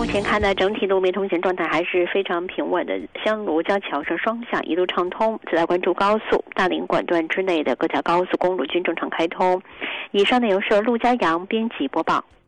前看呢，整体路面通行状态还是非常平稳的，香炉交桥上双向一路畅通。此外，关注高速大林管段之内的各条高速公路均正常开通。以上内容是陆家阳编辑播报。